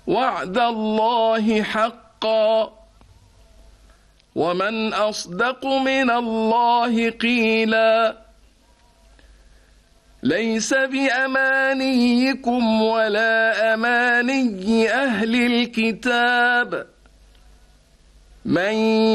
وعد الله حقا ومن أصدق من الله قيلا ليس بأمانيكم ولا أماني أهل الكتاب من